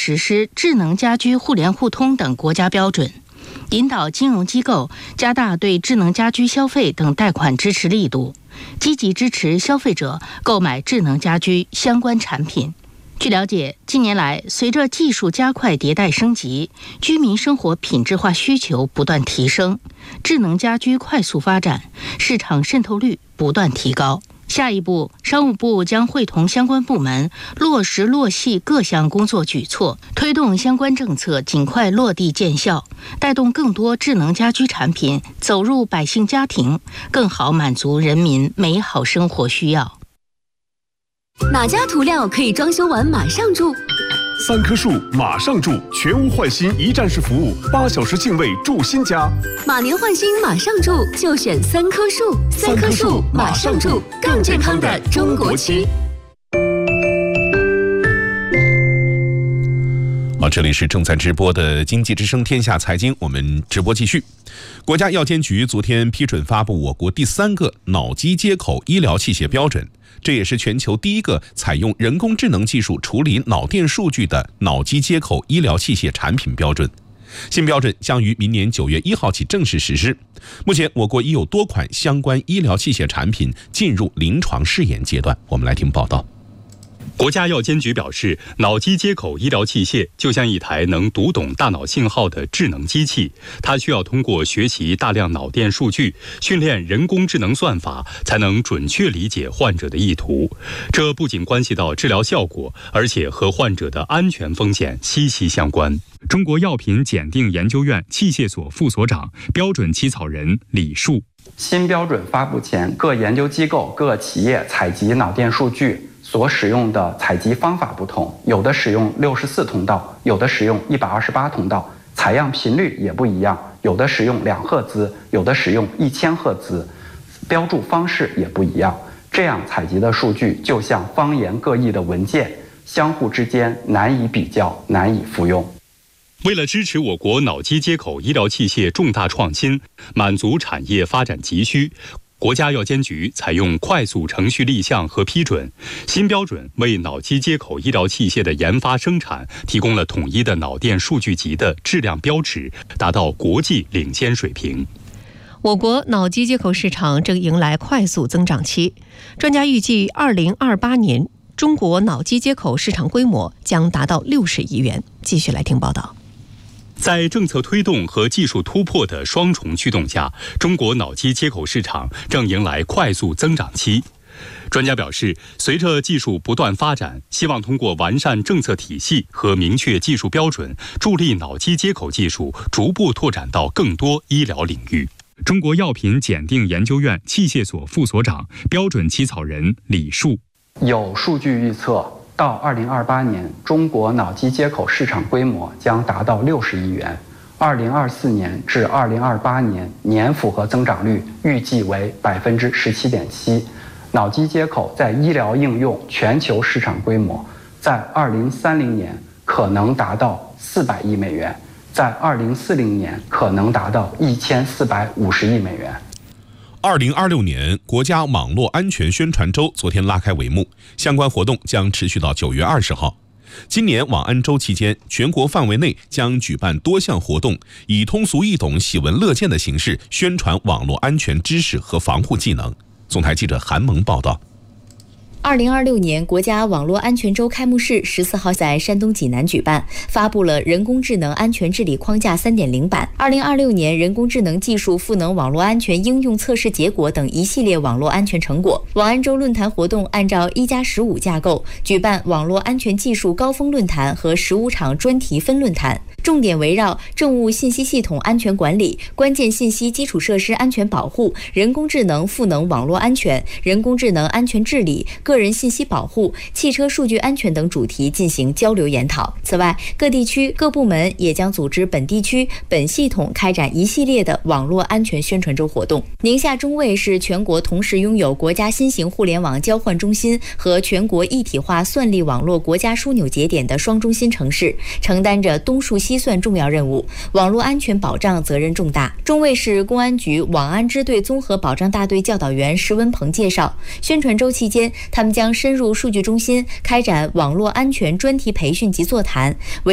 实施智能家居互联互通等国家标准，引导金融机构加大对智能家居消费等贷款支持力度，积极支持消费者购买智能家居相关产品。据了解，近年来随着技术加快迭代升级，居民生活品质化需求不断提升，智能家居快速发展，市场渗透率不断提高。下一步，商务部将会同相关部门落实落细各项工作举措，推动相关政策尽快落地见效，带动更多智能家居产品走入百姓家庭，更好满足人民美好生活需要。 哪家涂料可以装修完马上住 ？3棵树马上住，全屋换新一站式服务，8小时净位住新家。 马年换新马上住，就选3棵树。3棵树马上住，更健康的中国区。 好，这里是正在直播的经济之声天下财经，我们直播继续。国家药监局昨天批准发布我国第3个脑机接口医疗器械标准，这也是全球第一个采用人工智能技术处理脑电数据的脑机接口医疗器械产品标准。新标准将于明年9月1号起正式实施。目前，我国已有多款相关医疗器械产品进入临床试验阶段。我们来听报道。 国家药监局表示，脑机接口医疗器械就像一台能读懂大脑信号的智能机器，它需要通过学习大量脑电数据，训练人工智能算法，才能准确理解患者的意图。这不仅关系到治疗效果，而且和患者的安全风险息息相关。中国药品检定研究院器械所副所长、标准起草人李树。 新标准发布前，各研究机构、各企业采集脑电数据所使用的采集方法不同，有的使用64通道，有的使用128通道，采样频率也不一样，有的使用2赫兹，有的使用1000赫兹，标注方式也不一样。这样采集的数据就像方言各异的文件，相互之间难以比较，难以复用。 为了支持我国脑机接口医疗器械重大创新，满足产业发展急需，国家药监局采用快速程序立项和批准新标准，为脑机接口医疗器械的研发生产提供了统一的脑电数据集的质量标尺，达到国际领先水平。 我国脑机接口市场正迎来快速增长期，专家预计2028年中国脑机接口市场规模将达到60亿元。继续来听报道。 在政策推动和技术突破的双重驱动下，中国脑机接口市场正迎来快速增长期。专家表示，随着技术不断发展，希望通过完善政策体系和明确技术标准，助力脑机接口技术逐步拓展到更多医疗领域。中国药品检定研究院器械所副所长、标准起草人李树。 有数据预测，到2028年，中国脑机接口市场规模将达到60亿元。2024年至2028年年复合增长率预计为17.7%。脑机接口在医疗应用全球市场规模在2030年可能达到400亿美元，在2040年可能达到1450亿美元。 2026年国家网络安全宣传周昨天拉开帷幕，相关活动将持续到9月20号。今年网安周期间，全国范围内将举办多项活动，以通俗易懂、喜闻乐见的形式宣传网络安全知识和防护技能。总台记者韩萌报道。 2026年国家网络安全周开幕式14号在山东济南举办，发布了人工智能安全治理框架 3.0 版、2026年人工智能技术赋能网络安全应用测试结果等一系列网络安全成果。网安周论坛活动按照1+15架构举办网络安全技术高峰论坛和15场专题分论坛，重点围绕政务信息系统安全管理、关键信息基础设施安全保护、人工智能赋能网络安全、人工智能安全治理、个人信息保护、汽车数据安全等主题进行交流研讨。此外，各地区各部门也将组织本地区本系统开展一系列的网络安全宣传周活动。宁夏中卫是全国同时拥有国家新型互联网交换中心和全国一体化算力网络国家枢纽节点的双中心城市，承担着东数西算重要任务，网络安全保障责任重大。中卫市公安局网安支队综合保障大队教导员石文鹏介绍，宣传周期间，他们将深入数据中心开展网络安全专题培训及座谈，